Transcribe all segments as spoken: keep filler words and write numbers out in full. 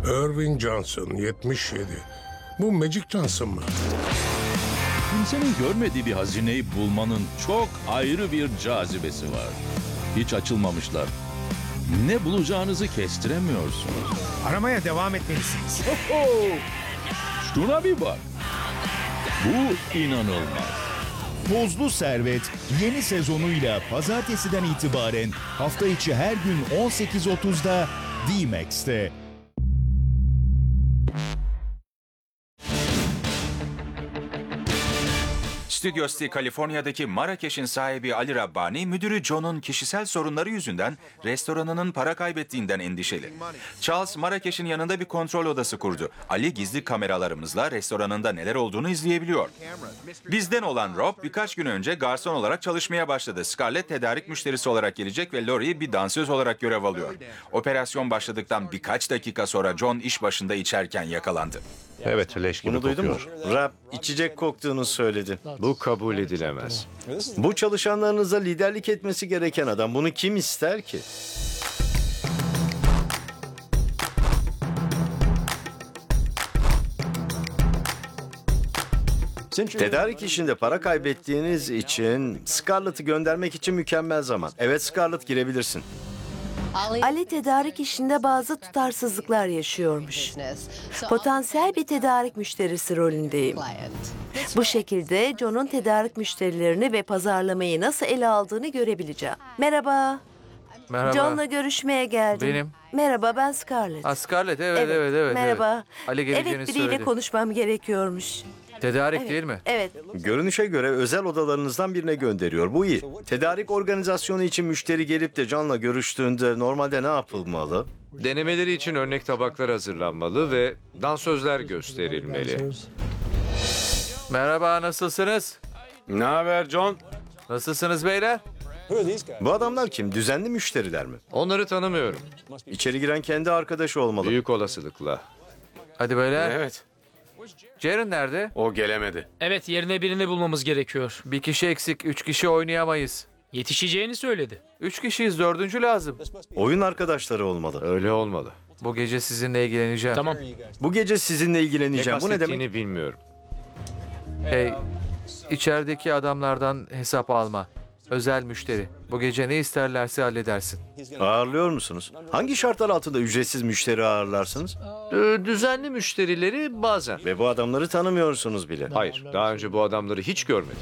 Irving Johnson, yetmiş yedi. Bu Magic Johnson mı? Kimsenin görmediği bir hazineyi bulmanın çok ayrı bir cazibesi var. Hiç açılmamışlar. Ne bulacağınızı kestiremiyorsunuz. Aramaya devam etmelisiniz. Şuna bir bak. Bu inanılmaz. Tozlu Servet yeni sezonuyla pazartesiden itibaren hafta içi her gün on sekiz otuzda D-Max'te. Studio City, Kaliforniya'daki Marrakeş'in sahibi Ali Rabbani, müdürü John'un kişisel sorunları yüzünden restoranının para kaybettiğinden endişeli. Charles, Marrakeş'in yanında bir kontrol odası kurdu. Ali gizli kameralarımızla restoranında neler olduğunu izleyebiliyor. Bizden olan Rob birkaç gün önce garson olarak çalışmaya başladı. Scarlett tedarik müşterisi olarak gelecek ve Lori bir dansöz olarak görev alıyor. Operasyon başladıktan birkaç dakika sonra John iş başında içerken yakalandı. Evet, leş gibi Bunu duydun mu? kokuyor. Rab içecek koktuğunu söyledi. Bu kabul edilemez. Bu çalışanlarınıza liderlik etmesi gereken adam. Bunu kim ister ki? Tedarik işinde para kaybettiğiniz için Scarlett'ı göndermek için mükemmel zaman. Evet Scarlett, girebilirsin. Ali tedarik işinde bazı tutarsızlıklar yaşıyormuş. Potansiyel bir tedarik müşterisi rolündeyim. Bu şekilde John'un tedarik müşterilerini ve pazarlamayı nasıl ele aldığını görebileceğim. Merhaba. Merhaba. John'la görüşmeye geldim. Benim. Merhaba, ben Scarlett. Ha, Scarlett, evet, evet, evet. evet Merhaba. Ali geleceğini Evet, biriyle söyledi. konuşmam gerekiyormuş. Tedarik Evet, değil mi? Evet. Görünüşe göre özel odalarınızdan birine gönderiyor. Bu iyi. Tedarik organizasyonu için müşteri gelip de John'la görüştüğünde normalde ne yapılmalı? Denemeleri için örnek tabaklar hazırlanmalı ve dansözler gösterilmeli. Merhaba, nasılsınız? Ne haber John? Nasılsınız beyler? Bu adamlar kim? Düzenli müşteriler mi? Onları tanımıyorum. İçeri giren kendi arkadaşı olmalı. Büyük olasılıkla. Hadi beyler. Evet, Jaren nerede? o gelemedi. Evet, yerine birini bulmamız gerekiyor. Bir kişi eksik, üç kişi oynayamayız. Yetişeceğini söyledi. Üç kişiyiz, dördüncü lazım. Oyun arkadaşları olmalı. Öyle olmalı. Bu gece sizinle ilgileneceğim. Tamam. Bu gece sizinle Ne ilgileneceğim. Bu ne demek? kastettiğini bilmiyorum. Hey, içerideki adamlardan hesap alma. Özel müşteri. Bu gece ne isterlerse halledersin. Ağırlıyor musunuz? Hangi şartlar altında ücretsiz müşteri ağırlarsınız? Ee, düzenli müşterileri bazen. Ve bu adamları tanımıyorsunuz bile. Hayır, daha önce bu adamları hiç görmedim.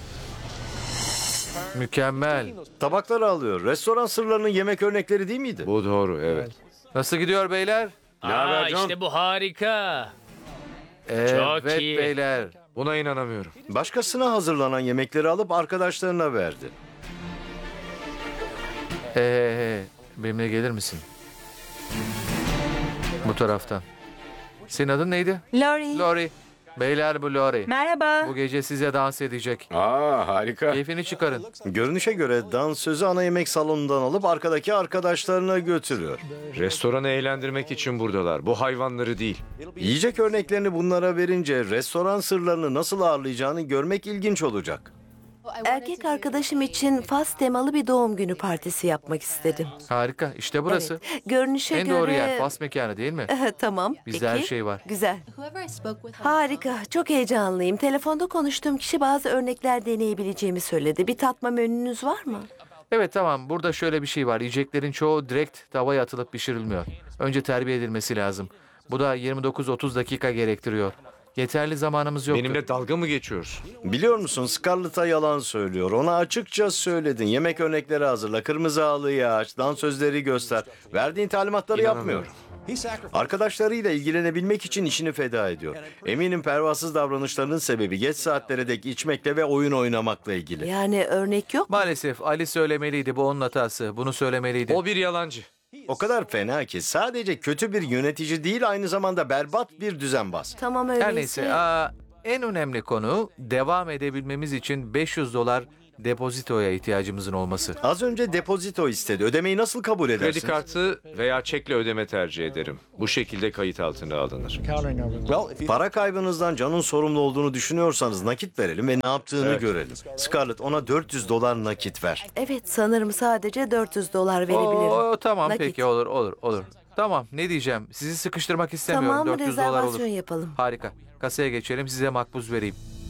Mükemmel. Tabakları alıyor. Restoran sırlarının yemek örnekleri değil miydi? Bu doğru, evet. Nasıl gidiyor beyler? Ne haber Aa, John? işte bu harika. Evet iyi. beyler. Buna inanamıyorum. Başkasına hazırlanan yemekleri alıp arkadaşlarına verdi. Hey, hey, hey. Benimle gelir misin? Bu taraftan. Senin adın neydi? Lori. Lori. Beyler, bu Lori. Merhaba. Bu gece size dans edecek. Aa, harika. Keyfini çıkarın. Görünüşe göre dansözü ana yemek salonundan alıp arkadaki arkadaşlarına götürüyor. Restoranı eğlendirmek için buradalar. Bu hayvanları değil. Yiyecek örneklerini bunlara verince restoran sırlarını nasıl ağırlayacağını görmek ilginç olacak. Erkek arkadaşım için Fas temalı bir doğum günü partisi yapmak istedim. Harika. İşte burası. Evet. Görünüşe En göre... doğru yer. Fas mekanı değil mi? Tamam. Bizde peki. her şey var. Güzel. Harika. Çok heyecanlıyım. Telefonda konuştuğum kişi bazı örnekler deneyebileceğimi söyledi. Bir tatma menünüz var mı? Evet, tamam. Burada şöyle bir şey var. Yiyeceklerin çoğu direkt tavaya atılıp pişirilmiyor. Önce terbiye edilmesi lazım. Bu da yirmi dokuz otuz dakika gerektiriyor. Yeterli zamanımız yoktu. Benimle dalga mı geçiyorsun? Biliyor musun, Scarlett'a yalan söylüyor. Ona açıkça söyledin. Yemek örnekleri hazırla, kırmızı halıyı aç, dansözleri göster. Verdiğin talimatları yapmıyor. Arkadaşlarıyla ilgilenebilmek için işini feda ediyor. Eminim pervasız davranışlarının sebebi geç saatlere dek içmekle ve oyun oynamakla ilgili. Yani örnek yok mu? Maalesef Ali söylemeliydi. Bu onun hatası. Bunu söylemeliydi. O bir yalancı. O kadar fena ki sadece kötü bir yönetici değil, aynı zamanda berbat bir düzenbaz. Tamam öyleyse. Her neyse. Aa, en önemli konu devam edebilmemiz için beş yüz dolar depozitoya ihtiyacımızın olması. Az önce depozito istedi. Ödemeyi nasıl kabul Kredi edersin? kartı veya çekle ödeme tercih ederim. Bu şekilde kayıt altına alınır. Para kaybınızdan John'un sorumlu olduğunu düşünüyorsanız nakit verelim ve ne yaptığını Evet. görelim. Scarlett, ona dört yüz dolar nakit ver. Evet, sanırım sadece dört yüz dolar verebilirim. Oo, tamam Nakit. peki, olur olur olur. Tamam, ne diyeceğim? Sizi sıkıştırmak istemiyorum. Tamam, dört yüz dolar olur. rezervasyon yapalım. Harika. Kasaya geçelim, size makbuz vereyim.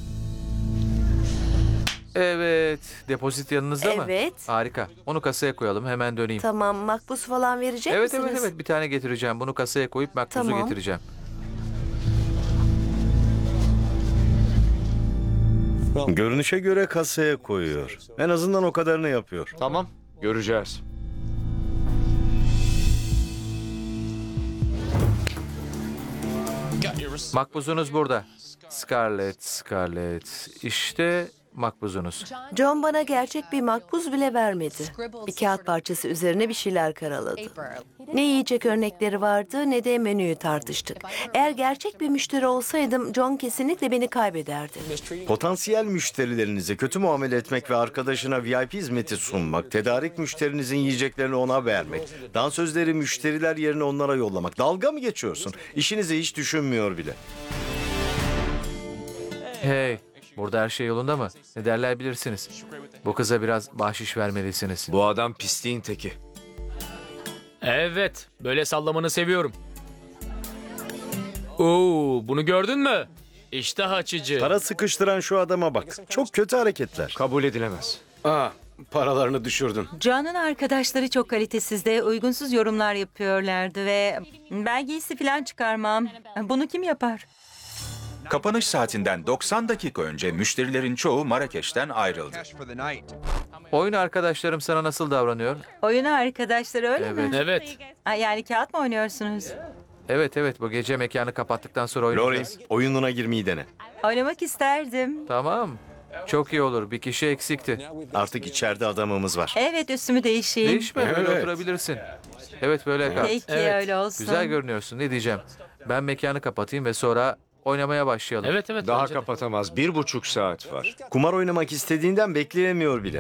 Evet, depozit yanınızda mı? Evet. Harika. Onu kasaya koyalım, hemen döneyim. Tamam, makbuz falan verecek Evet, misiniz? evet, evet. Bir tane getireceğim. Bunu kasaya koyup makbuzu Tamam. getireceğim. Görünüşe göre kasaya koyuyor. En azından o kadarını yapıyor. Tamam, göreceğiz. Makbuzunuz burada. Scarlett, Scarlett. İşte makbuzunuz. John bana gerçek bir makbuz bile vermedi. Bir kağıt parçası üzerine bir şeyler karaladı. Ne yiyecek örnekleri vardı ne de menüyü tartıştık. Eğer gerçek bir müşteri olsaydım John kesinlikle beni kaybederdi. Potansiyel müşterilerinize kötü muamele etmek ve arkadaşına V I P hizmeti sunmak, tedarik müşterinizin yiyeceklerini ona vermek, dansözleri müşteriler yerine onlara yollamak. Dalga mı geçiyorsun? İşinizi hiç düşünmüyor bile. Hey, burada her şey yolunda mı? Ne derler bilirsiniz. Bu kıza biraz bahşiş vermelisiniz. Bu adam pisliğin teki. Evet, böyle sallamanı seviyorum. Oo, bunu gördün mü? İştah açıcı. Para sıkıştıran şu adama bak. Çok kötü hareketler. Kabul edilemez. Aa, paralarını düşürdün. John'un arkadaşları çok kalitesizde uygunsuz yorumlar yapıyorlardı ve ben giysi falan çıkarmam. Bunu kim yapar? Kapanış saatinden doksan dakika önce müşterilerin çoğu Marrakeş'ten ayrıldı. Oyun arkadaşlarım sana nasıl davranıyor? Oyunu arkadaşları öyle Evet. mi? Evet. Ha, yani kağıt mı oynuyorsunuz? Evet evet, bu gece mekanı kapattıktan sonra Lori, oynayacağız. oyununa girmeyi dene. Oynamak isterdim. Tamam. Çok iyi olur. Bir kişi eksikti. Artık içeride adamımız var. Evet, üstümü değişeyim. Değişme, böyle Evet. oturabilirsin. Evet, böyle kal. Peki, Evet. öyle olsun. Güzel görünüyorsun. Ne diyeceğim? Ben mekanı kapatayım ve sonra oynamaya başlayalım. Evet evet. Daha bence de. kapatamaz. Bir buçuk saat var. Kumar oynamak istediğinden bekleyemiyor bile.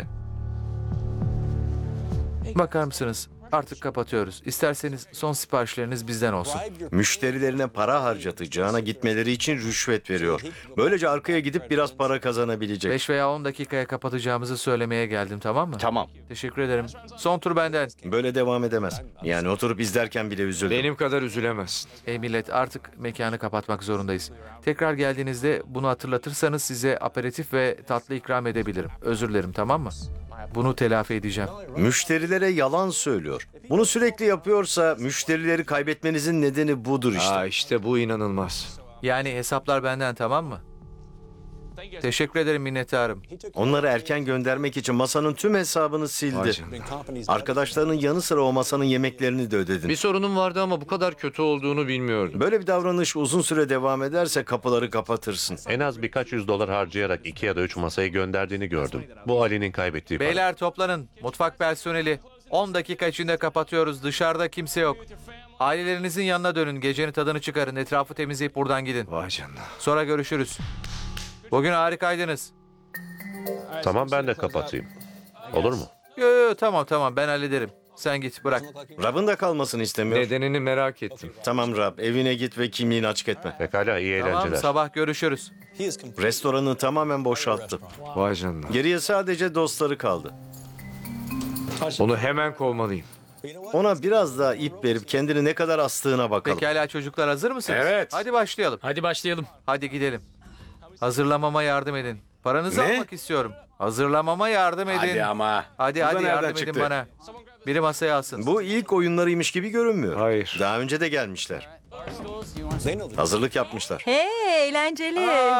Bakar mısınız? Artık kapatıyoruz. İsterseniz son siparişleriniz bizden olsun. Müşterilerine para harcatacağına gitmeleri için rüşvet veriyor. Böylece arkaya gidip biraz para kazanabilecek. beş veya on dakikaya kapatacağımızı söylemeye geldim, tamam mı? Tamam. Teşekkür ederim. Son tur benden. Böyle devam edemez. Yani oturup izlerken bile üzüldüm. Benim kadar üzülemezsin. Ey millet, artık mekanı kapatmak zorundayız. Tekrar geldiğinizde bunu hatırlatırsanız size aperatif ve tatlı ikram edebilirim. Özür dilerim, tamam mı? Bunu telafi edeceğim. Müşterilere yalan söylüyor. Bunu sürekli yapıyorsa müşterileri kaybetmenizin nedeni budur işte. Aa, işte bu inanılmaz. Yani hesaplar benden, tamam mı? Teşekkür ederim, minnettarım. Onları erken göndermek için masanın tüm hesabını Vay sildi. canına. Arkadaşlarının yanı sıra o masanın yemeklerini de ödedin. Bir sorunum vardı ama bu kadar kötü olduğunu bilmiyordum. Böyle bir davranış uzun süre devam ederse kapıları kapatırsın. En az birkaç yüz dolar harcayarak iki ya da üç masayı gönderdiğini gördüm. Bu Ali'nin kaybettiği para. Beyler toplanın. Mutfak personeli. on dakika içinde kapatıyoruz. Dışarıda kimse yok. Ailelerinizin yanına dönün. Gecenin tadını çıkarın. Etrafı temizleyip buradan gidin. Vay canına. Sonra görüşürüz. Bugün harikaydınız. Tamam, ben de kapatayım. Olur mu? Yo yo, tamam tamam, ben hallederim. Sen git, bırak. Rab'ın da kalmasını istemiyor. Nedenini merak ettim. Tamam Rab, evine git ve kimliğini açık etme. Pekala, iyi Tamam, eğlenceler. sabah görüşürüz. Restoranı tamamen boşalttı. Vay canına. Geriye sadece dostları kaldı. Onu hemen kovmalıyım. Ona biraz daha ip verip kendini ne kadar astığına bakalım. Pekala çocuklar, hazır mısınız? Evet. Hadi başlayalım. Hadi başlayalım. Hadi gidelim. Hazırlamama yardım edin. Paranızı Ne? almak istiyorum. Hazırlamama yardım edin. Hadi ama. Hadi Bu da hadi nereden yardım çıktı? edin bana. Biri masaya alsın. Bu ilk oyunlarıymış gibi görünmüyor. Hayır. Daha önce de gelmişler. Hazırlık yapmışlar. Hey, eğlenceli.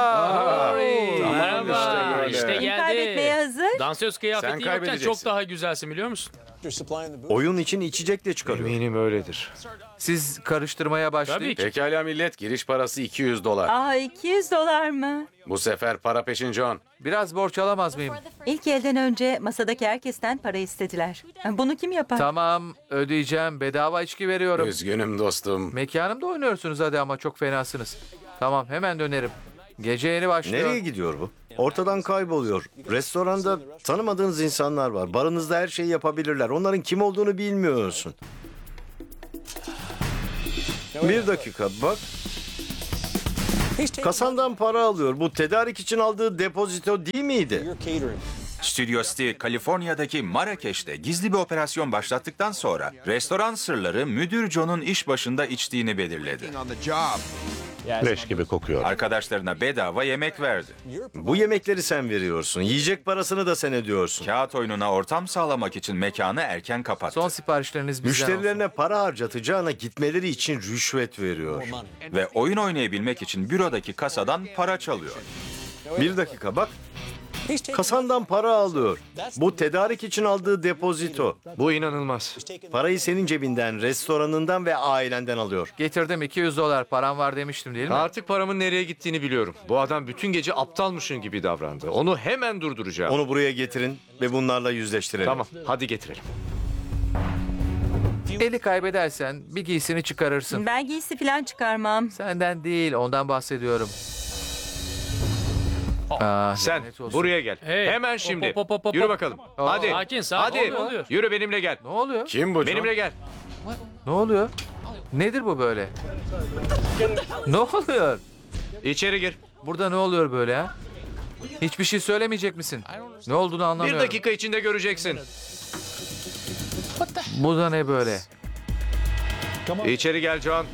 Merhaba. İşte, böyle. Kim kaybetmeye geldi. hazır? Dansöz kıyafeti yokken kaybedeceksin. çok daha güzelsin biliyor musun? Oyun için içecek de çıkarıyor. Eminim öyledir. Siz karıştırmaya başlayın. Tabii ki. Pekala millet, giriş parası iki yüz dolar. Aa, iki yüz dolar mı? Bu sefer para peşin John. Biraz borç alamaz mıyım? İlk elden önce masadaki herkesten para istediler. Bunu kim yapar? Tamam, ödeyeceğim. Bedava içki veriyorum. Üzgünüm dostum. Mekanımda oynuyorsunuz hadi, ama çok fenasınız. Tamam, hemen dönerim. Gece yeni başlıyor. Nereye gidiyor bu? Ortadan kayboluyor. Restoranda tanımadığınız insanlar var. Barınızda her şeyi yapabilirler. Onların kim olduğunu bilmiyorsun. Bir dakika bak. Kasandan para alıyor. Bu tedarik için aldığı depozito değil miydi? Studio City, Kaliforniya'daki Marrakeş'te gizli bir operasyon başlattıktan sonra restoran sırları müdür John'un iş başında içtiğini belirledi. Leş gibi kokuyor. Arkadaşlarına bedava yemek verdi. Bu yemekleri sen veriyorsun. Yiyecek parasını da sen ödüyorsun. Kağıt oyununa ortam sağlamak için mekanı erken kapattı. Son siparişleriniz bizden olsun. Müşterilerine para harcatacağına gitmeleri için rüşvet veriyor. Ve oyun oynayabilmek için bürodaki kasadan para çalıyor. Bir dakika bak. Kasandan para alıyor. Bu tedarik için aldığı depozito. Bu inanılmaz. Parayı senin cebinden, restoranından ve ailenden alıyor. Getirdim iki yüz dolar param var demiştim değil mi? Artık paramın nereye gittiğini biliyorum. Bu adam bütün gece aptalmışın gibi davrandı. Onu hemen durduracağım. Onu buraya getirin ve bunlarla yüzleştirelim. Tamam, hadi getirelim. Eli kaybedersen bir giysini çıkarırsın. Ben giysi falan çıkarmam. Senden değil, ondan bahsediyorum. Aa, Sen lanet olsun. buraya gel. Hey, Hemen hop, şimdi. hop, hop, hop, hop. Yürü bakalım. Hadi. Sakin, sakin. Hadi. Ne oluyor? Yürü benimle gel. Ne oluyor? Kim bu John? Benimle gel. Ne oluyor? Nedir bu böyle? Ne oluyor? İçeri gir. Burada ne oluyor böyle ha? Hiçbir şey söylemeyecek misin? Ne olduğunu Bir anlamıyorum. dakika içinde göreceksin. Bu da ne böyle? İçeri gel John.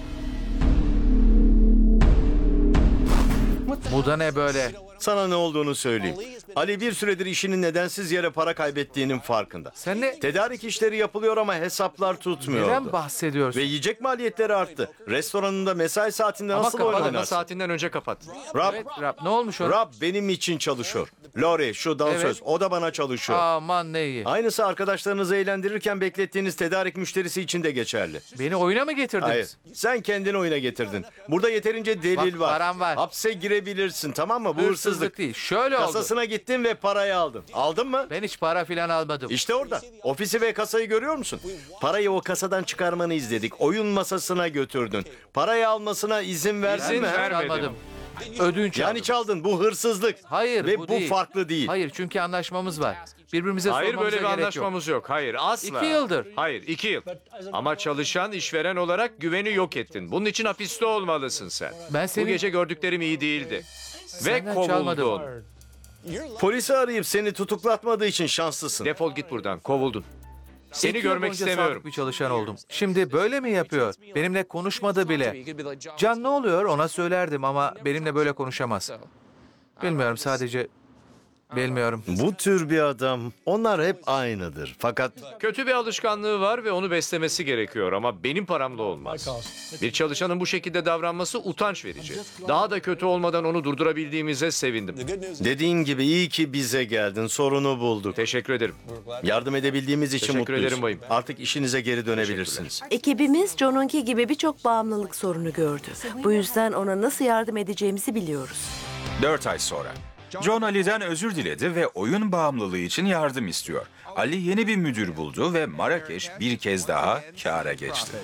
Bu da ne böyle? Sana ne olduğunu söyleyeyim. Ali bir süredir işinin nedensiz yere para kaybettiğinin farkında. Sen ne? Tedarik işleri yapılıyor ama hesaplar tutmuyordu. Neden bahsediyorsun? Ve yiyecek maliyetleri arttı. Restoranında mesai saatinde Ama nasıl oyun kapalı, oynarsın? Saatinden önce kapat. Rab, Evet, Rab, ne olmuş ona? Rab benim için çalışıyor. Lori şu dansöz Evet. o da bana çalışıyor. Aman ne iyi. Aynısı arkadaşlarınızı eğlendirirken beklettiğiniz tedarik müşterisi için de geçerli. Beni oyuna mı getirdiniz? Hayır. Sen kendini oyuna getirdin. Burada yeterince delil Bak, var. param var. Hapse girebilirsin tamam mı? Bu Hırsızlık hırsızlık. değil. Şöyle oldu. Kasasına gittin ve parayı aldın. Aldın mı? Ben hiç para filan almadım. İşte orada. Ofisi ve kasayı görüyor musun? Parayı o kasadan çıkarmanı izledik. Oyun masasına götürdün. Parayı almasına izin verdin İzin mi? ver- Ben vermedim. almadım. Ödünç aldım. Yani çaldın. Bu hırsızlık. Hayır Ve bu, bu, değil. farklı değil. Hayır çünkü anlaşmamız var. Birbirimize Hayır sormamıza böyle bir gerek yok. anlaşmamız yok. Hayır asla. İki yıldır. Hayır iki yıl. Ama çalışan işveren olarak güveni yok ettin. Bunun için hapiste olmalısın sen. Ben Bu senin... gece gördüklerim iyi değildi. Ve Senden çalmadım. kovuldun. Polisi arayıp seni tutuklatmadığı için şanslısın. Defol git buradan. Kovuldun. Seni İki yıl görmek boyunca istemiyorum. sadık bir çalışan oldum. Şimdi böyle mi yapıyor? Benimle konuşmadı bile. Can ne oluyor ona söylerdim ama benimle böyle konuşamaz. Bilmiyorum sadece... Bilmiyorum. Bu tür bir adam. Onlar hep aynıdır. Fakat Kötü bir alışkanlığı var ve onu beslemesi gerekiyor ama benim paramla olmaz. Bir çalışanın bu şekilde davranması utanç verici. Daha da kötü olmadan onu durdurabildiğimize sevindim. dediğin gibi iyi ki bize geldin. Sorunu bulduk. Teşekkür ederim. Yardım edebildiğimiz için Teşekkür mutluyuz. ederim bayım. Artık işinize geri dönebilirsiniz. Ekibimiz John'unki gibi birçok bağımlılık sorunu gördü. Bu yüzden ona nasıl yardım edeceğimizi biliyoruz. Dört ay sonra. John Ali'den özür diledi ve oyun bağımlılığı için yardım istiyor. Ali yeni bir müdür buldu ve Marrakeş bir kez daha kâra geçti.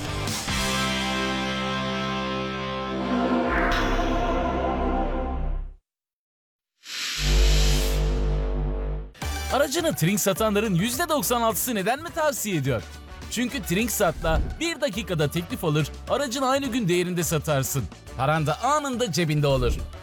Aracını Trink satanların yüzde doksan altısı neden mi tavsiye ediyor? Çünkü Trinksat'la bir dakikada teklif alır, aracını aynı gün değerinde satarsın. Paran da anında cebinde olur.